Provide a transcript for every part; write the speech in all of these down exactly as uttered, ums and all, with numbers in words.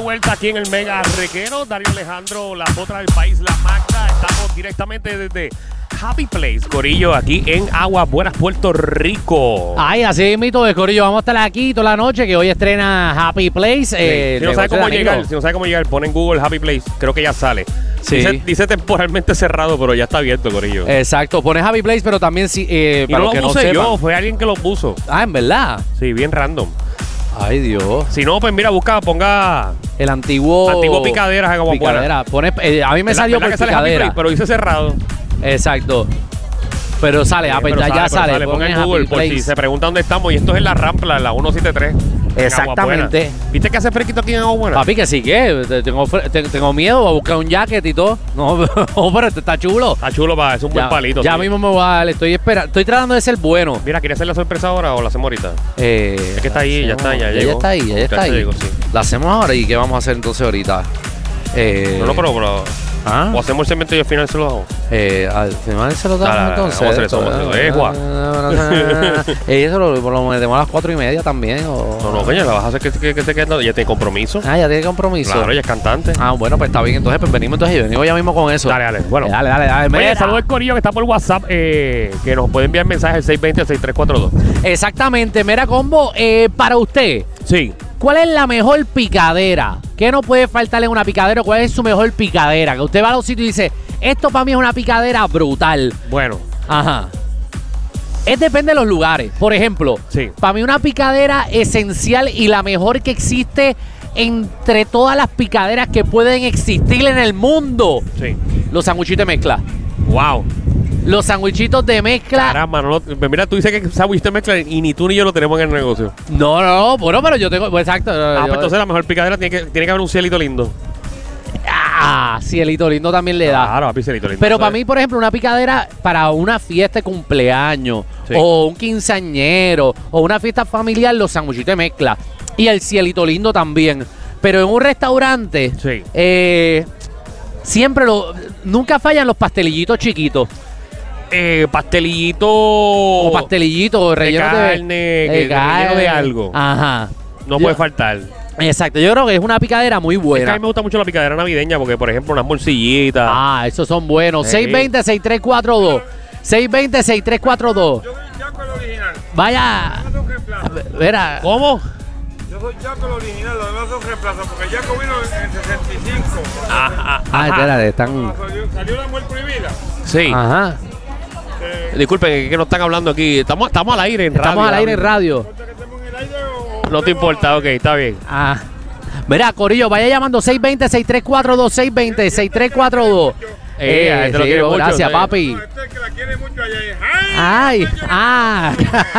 vuelta aquí en el Mega Reguero. Darío Alejandro, la potra del país, la Magda. Estamos directamente desde Happy Place, Corillo, aquí en Aguas Buenas, Puerto Rico. Ay, así mito de Corillo. Vamos a estar aquí toda la noche, que hoy estrena Happy Place. Sí. Eh, Si no sabe cómo llegar, si no sabe cómo llegar, pon en Google Happy Place. Creo que ya sale. Sí. Dice, dice temporalmente cerrado, pero ya está abierto, Corillo. Exacto, pones Happy Place, pero también si, eh, y para no los lo que puse no yo, sepan. fue alguien que lo puso. Ah, ¿en verdad? Sí, bien random. Ay, Dios. Si no, pues mira, busca, ponga El antiguo... antiguo Picaderas en Aguas Buenas. Picadera. Pones, eh, a mí me ¿Verdad- salió verdad por que sale Happy Picadera. Place? Pero dice cerrado. Exacto. Pero sale, ah, pues Pero ya, ya sale, sale. pero Pon Ponga en en Happy Google por si Place. se pregunta dónde estamos. Y esto es en la Rampla, en la ciento setenta y tres. en Exactamente. Aguas Buenas. ¿Viste que hace fresquito aquí en Aguas Buenas? Papi, que sí, que te- tengo, fre- te- tengo miedo a buscar un jacket y todo. No, no, pero este está chulo. Está chulo, pa, es un buen Ya, palito. ya sí. mismo me voy a dar. Estoy esperando. Estoy tratando de ser bueno. Mira, ¿quieres hacer la sorpresa ahora o la hacemos ahorita? Eh, Es que está ahí, ya está, ya ella llegó. está ahí, ella está Ya ahí. llegó, sí. La hacemos ahora y ¿qué vamos a hacer entonces ahorita? Eh, No, no, pero, pero ¿ah? o hacemos el cemento y al final se lo hago. Eh, al final se lo Dale, damos dale, entonces. vamos a hacer eso, vamos a hacer eso. Eh, Juan. Eh, eso lo, lo metemos a las cuatro y media también. O... No, no, coño, la vas a hacer que, que, que se quede. Ya tiene compromiso. Ah, ya tiene compromiso. Claro, ella es cantante. Ah, bueno, pues está bien. Entonces, pues venimos entonces y venimos ya mismo con eso. Dale, dale. Bueno. Eh, dale, dale, dale. Oye, Mira. saludos al Corillo que está por WhatsApp, eh, que nos puede enviar mensajes al seis dos cero, seis tres cuatro dos. Exactamente. Mira, Combo, eh, para usted, Sí. ¿cuál es la mejor picadera? ¿Qué no puede faltarle en una picadera? ¿Cuál es su mejor picadera? Que usted va a los sitios y dice, esto para mí es una picadera brutal. Bueno, Ajá. Es depende de los lugares. Por ejemplo, Sí. para mí una picadera esencial y la mejor que existe entre todas las picaderas que pueden existir en el mundo. sí. Los sanguichitos de mezcla. Wow. Los sanguichitos de mezcla. Caramba, no lo- mira, tú dices que sándwich de mezcla y ni tú ni yo lo tenemos en el negocio. No, no, no. Bueno, pero yo tengo... pues, exacto. Ah, yo- pues entonces la mejor picadera tiene que, tiene que haber un cielito lindo. Ah, cielito lindo también le da. Claro, papi, cielito lindo. Pero para ¿sabes? mí, por ejemplo, una picadera para una fiesta de cumpleaños, Sí. o un quinceañero, o una fiesta familiar, los sanguichitos de mezcla. Y el cielito lindo también. Pero en un restaurante, Sí. eh, siempre lo. Nunca fallan los pastelillitos chiquitos. Eh, pastelillito. O pastelillitos rellenos de, carne, que- relleno de algo. Ajá. No Yo- puede faltar. Exacto. Yo creo que es una picadera muy Es que a buena. mí me gusta mucho la picadera navideña porque, por ejemplo, unas morcillitas. Ah, esos son buenos. Sí. seis dos cero, seis tres cuatro dos. seis dos cero, seis tres cuatro dos. Yo soy Jaco el original. Vaya. No son reemplazos. Verá. ¿Cómo? Yo soy Jaco el original, los demás son reemplazos, porque Jaco vino en sesenta y cinco. Ah, ah, Ah, ajá. espérate, están. Salió, salió la muerte prohibida. Sí. Ajá. Eh, Disculpen, que, que no están hablando aquí. Estamos, estamos al aire en radio. Estamos al aire en radio. ¿importa que estemos en el aire o- No te importa, ok, está bien. Ah. Mira, Corillo, vaya llamando seis dos cero, seis tres cuatro dos, seis dos cero, seis tres cuatro dos. Eh, la gente lo sí, quiere mucho, gracias, sí. papi. No, este es que la quiere mucho allá. Ay, ah.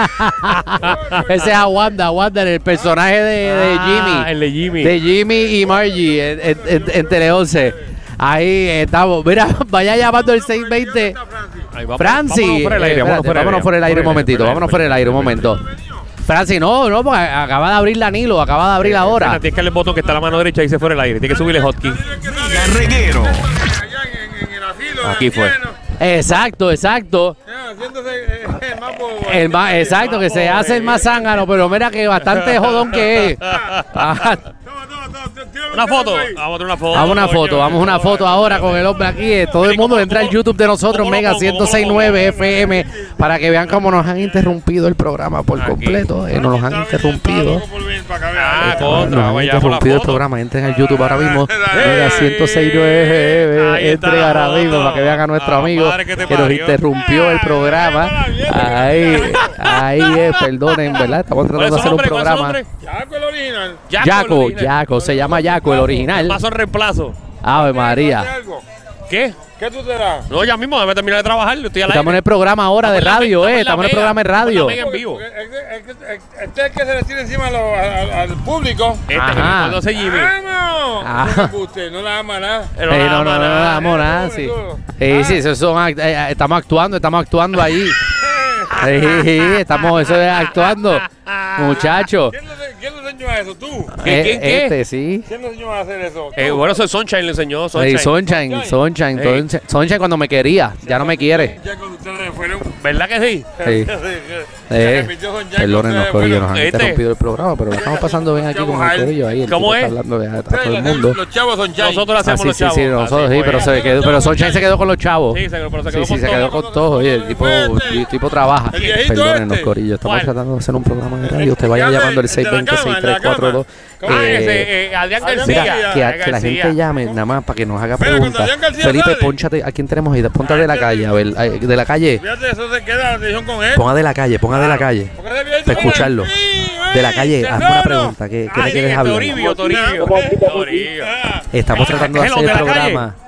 Ese es a Wanda, Wanda, el personaje de, de Ah, Jimmy. el de Jimmy. De Jimmy y Margie en, en, en- en Tele once. Ahí estamos. Mira, vaya llamando el seis dos cero. Ahí va, Francis, vámonos por el aire, eh, vámonos espérate, por el vámonos aire, por el aire un momentito, por el vámonos por el aire un momento. Francis, no, no, porque acaba de abrir Danilo, acaba de abrir ahora. Tienes que darle el botón que está a la mano derecha y se fuera el aire. Tiene que subirle hotkey. Reguero. Allá en, en, en el asilo. de Aquí fue. ancianos, Exacto, exacto. ya, haciéndose eh, el más bobo. El más, exacto, que se hace el más zángano, pero mira que bastante jodón que es. Ah, Toma, toma, toma, tírame Una un foto. teléfono ahí. Vamos a tener una foto. Vamos a una foto, vamos a una foto ahora con el hombre aquí. Eh, Todo el mundo entra al YouTube de nosotros, Mega ciento seis punto nueve F M, para que vean cómo nos han interrumpido el programa por Aquí. completo. Eh, nos los han Está interrumpido. bien, está loco por venir para acá, vea. Ah, Eh, contra, nos han vamos allá por la interrumpido el foto. programa. Entren al YouTube ahora mismo. Dale. Mega ciento seis punto nueve Ahí está Entren la ahora foto. mismo para que vean a nuestro Ah, amigo madre que te que nos parió. interrumpió el programa. Ahí, ahí es, perdonen, ¿verdad? Estamos ¿Cuál es tratando de su hacer un nombre? ¿Cuál es su programa. nombre? Jaco el original. Jaco, el Yaco, original. Yaco, se llama Yaco, el original. Paso al reemplazo. Ave ¿Dame María. algo? ¿Qué? ¿Qué tú te das? No, ya mismo, déjame terminar de trabajar. Estoy al Estamos en aire. el programa ahora de Estamos en la radio, me- eh. estamos Estamos en el en la programa de mega. radio. Estamos en la mega. en vivo. Porque Este este- este- este es que se le tira encima a lo- a- a- al público. Este es Ajá. el entonces Jimmy. ¡Vamos! Ah. No me guste, no la ama nada. Eh, Eh, no, no, no, no, nada. damos nada, sí. Sí, sí, eso son act- eh, eh, estamos actuando, estamos actuando ahí. Sí, sí, estamos, eso es actuando. Muchacho. ¿Quién nos ¿Quién nos enseñó a eso? ¿Tú? ¿Qué, Eh, quién, qué? Este, sí. ¿Quién nos enseñó a hacer eso? Eh, ¿Tú? bueno, eso es Sunshine, le enseñó. Sunshine, Sunshine. Sunshine, Sunshine, Ey. Sunshine, Sunshine cuando me quería, ya no me quiere. Ya cuando ustedes fueron ¿Verdad que sí? Sí. Se Eh, repitió con Jacob, Perdónenos, eh, Corillo, nos han ¿Viste? interrumpido el programa, pero lo estamos pasando bien aquí con el Corillo ahí. El ¿Cómo tipo es? está hablando de- a, a Sí, todo el los- mundo. Los chavos son chavos. Nosotros Ah, hacemos sí, los sí, chavos. sí, nosotros Así sí, fue. pero se quedó, pero Sunshine se quedó con los chavos. Sí, se, pero se Sí, quedó sí, con se todo. quedó con todo. Oye, el tipo, el tipo trabaja. El viejito Perdónenos, este. Corillo. Estamos ¿Cuál? tratando de hacer un programa de radio. Usted vaya El de- llamando al el de la seis veinte, cama, seis el de la tres cuatro dos. cama. Ah, Eh, ese, eh, Adrián Adrián García. Mira, que, Adrián que la gente García. llame nada más para que nos haga Mira, cuando preguntas. Adrián García Felipe, sale. ponchate. ¿A quién tenemos ahí? Ponte de la calle, a ver, ay, de la calle. Fíjate, eso se queda la decisión con él. Ponga de la calle, ponga de la calle. Porque ese viejito Para escucharlo. con él. De la calle, Sí, hazme una Serrano. pregunta. ¿Qué, qué Ah, le sí, quieres hablar? Toribio, Toribio. Toribio. Ah. Estamos tratando de Hello, hacer el de la calle. programa.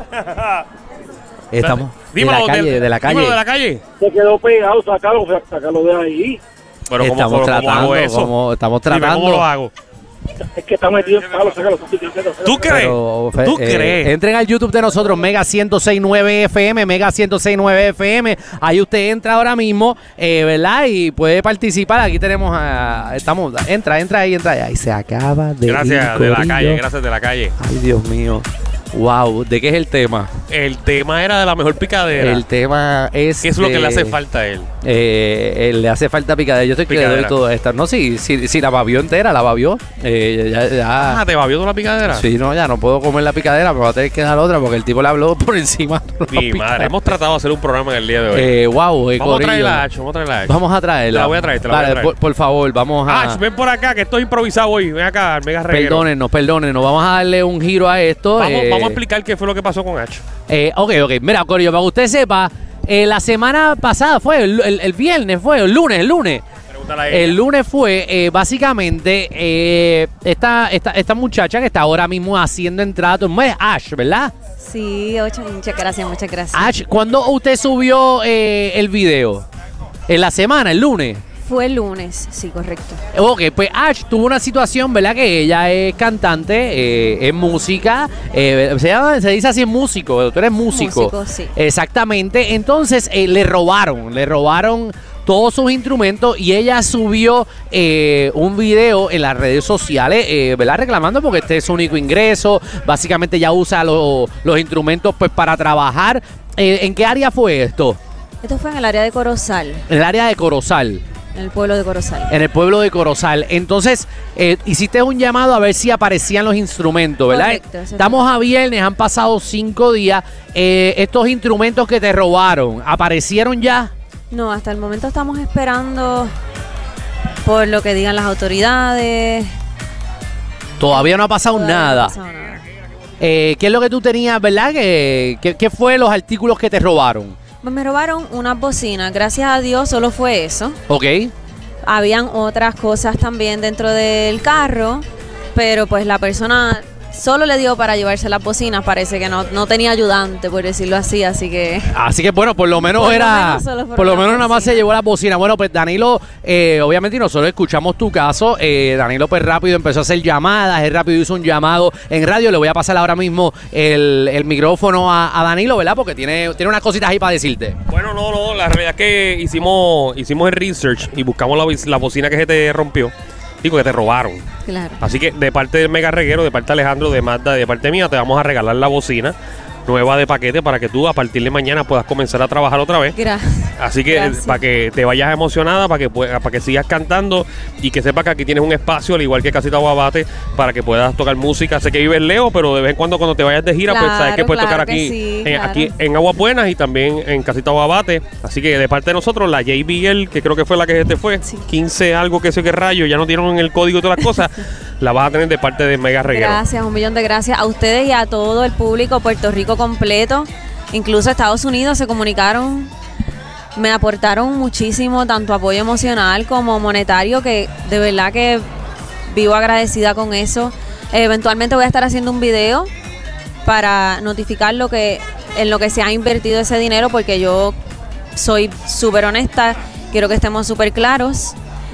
Ah. Estamos de Dímelo, la calle, de la Dímelo de calle. la calle. Se quedó pegado, sácalo, sácalo de ahí. Pero ¿cómo, Estamos cómo, cómo hago tratando, eso? como, estamos Dime, ¿cómo lo tratando. hago? Es que está metido en palo, sácalo, sácalo, sácalo. ¿Tú crees? Pero, ¿Tú eh, crees? Entren al YouTube de nosotros, Mega ciento seis punto nueve F M, Mega ciento seis punto nueve F M. Ahí usted entra ahora mismo, eh, ¿verdad? Y puede participar. Aquí tenemos a. Estamos. Entra, entra ahí, entra ahí. Se acaba de. Gracias ir, de la corillo. calle, gracias de la calle. Ay, Dios mío. Wow, ¿de qué es el tema? El tema era de la mejor picadera. El tema es. ¿Qué es lo que de- le hace falta a él? Eh, eh, le hace falta picadera. Yo estoy que le doy Picadera. todo esto. No, si, si, si la babió entera, la babió. Eh, ya, ya- Ah, ¿te babió toda la picadera? Sí, no, ya no puedo comer la picadera, me voy a tener que dar otra porque el tipo le habló por encima. de la Mi madre, picadera. hemos tratado de hacer un programa en el día de hoy. Eh, wow, eh, vamos a corillo. traer la H, vamos a traer la H. Vamos a traerla. Te la voy a traer, te la voy a Dale, traer. Por, por favor, vamos a. Ash, ven por acá, que esto es improvisado hoy. Ven acá, al Mega Reguero. Perdónenos, perdónenos. Vamos a darle un giro a esto. Vamos, eh, vamos a explicar qué fue lo que pasó con Ash. eh, ok, ok. Mira, corillo, para que usted sepa, eh, la semana pasada fue, el, el- el viernes fue, el lunes, el lunes. Pregúntale a ella. El lunes fue, eh, básicamente, eh, esta, esta, esta muchacha que está ahora mismo haciendo entrada. Es Ash, ¿verdad? Sí, ocho, muchas gracias, muchas gracias. Ash, ¿cuándo usted subió eh, el video? ¿En la semana, el lunes? Fue el lunes, sí, correcto. Ok, pues Ash tuvo una situación, ¿verdad? Que ella es cantante, eh, es música, eh, se, llama- se dice así, es músico, tú eres músico. Músico, sí. Exactamente, entonces eh, le robaron, le robaron todos sus instrumentos y ella subió eh, un video en las redes sociales, eh, ¿verdad? Reclamando porque este es su único ingreso, básicamente ya usa lo- los instrumentos pues para trabajar. Eh, ¿En qué área fue esto? Esto fue en el área de Corozal, En el área de Corozal. en el pueblo de Corozal. En el pueblo de Corozal. Entonces, eh, hiciste un llamado a ver si aparecían los instrumentos, ¿verdad? Correcto, eso Estamos a viernes, han pasado cinco días. Eh, estos instrumentos que te robaron, ¿aparecieron ya? No, hasta el momento estamos esperando por lo que digan las autoridades. Todavía no ha pasado Todavía no ha nada. pasado nada. Eh, ¿Qué es lo que tú tenías, verdad? ¿Qué, qué, qué fue los artículos que te robaron? Pues me robaron unas bocinas, gracias a Dios solo fue eso. ¿Ok? Habían otras cosas también dentro del carro, pero pues la persona solo le dio para llevarse las bocinas, parece que no, no tenía ayudante, por decirlo así, así que... Así que bueno, por lo menos Por lo era. menos solo fueron por lo las menos nada más se bocinas. llevó la bocina. Bueno, pues Danilo, eh, obviamente, y nosotros escuchamos tu caso. Eh, Danilo, pues rápido empezó a hacer llamadas. Él rápido hizo un llamado en radio. Le voy a pasar ahora mismo el, el micrófono a, a Danilo, ¿verdad? Porque tiene, tiene unas cositas ahí para decirte. Bueno, no, no, la realidad es que hicimos, hicimos el research y buscamos la, bic- la bocina que se te rompió. Digo, que te robaron. Claro. Así que de parte del Mega Reguero, de parte de Alejandro, de Magda, de parte mía, te vamos a regalar la bocina nueva de paquete para que tú a partir de mañana puedas comenzar a trabajar otra vez. Gracias. Así que Gracias. para que te vayas emocionada, para que pueda- para que sigas cantando y que sepas que aquí tienes un espacio, al igual que Casita Guabate, para que puedas tocar música. Sé que vives lejos, pero de vez en cuando cuando te vayas de gira, pues sabes Claro, que puedes claro tocar que aquí, sí, en, claro. aquí en Aguas Buenas y también en Casita Guabate. Así que de parte de nosotros, la J B L, que creo que fue la que este fue, Sí. quince algo que sé qué rayo, ya no dieron el código y todas las cosas, la vas a tener de parte de Mega Reguero. Gracias, un millón de gracias a ustedes y a todo el público, Puerto Rico completo. Incluso Estados Unidos se comunicaron, me aportaron muchísimo, tanto apoyo emocional como monetario, que de verdad que vivo agradecida con eso. Eh, eventualmente voy a estar haciendo un video para notificar lo que en lo que se ha invertido ese dinero, porque yo soy súper honesta, quiero que estemos súper claros.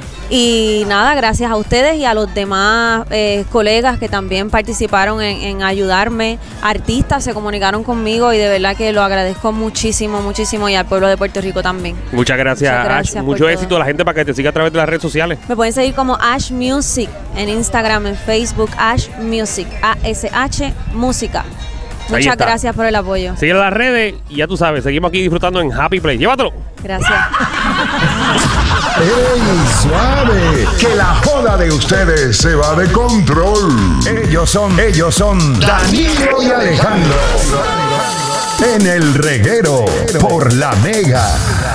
Y nada, gracias a ustedes y a los demás eh, colegas que también participaron en, en ayudarme. Artistas se comunicaron conmigo y de verdad que lo agradezco muchísimo, muchísimo, y al pueblo de Puerto Rico también. Muchas gracias, Muchas gracias Ash. por Mucho todo. éxito a la gente para que te siga a través de las redes sociales. Me pueden seguir como Ash Music en Instagram, en Facebook, Ash Music, A S H Música. Ahí Muchas está. gracias por el apoyo. Sigue en las redes y ya tú sabes, seguimos aquí disfrutando en Happy Place. Llévatelo. Gracias. ¡Ey, suave! Que la joda de ustedes se va de control. Ellos son, ellos son Danilo y Alejandro. En el reguero por La Mega.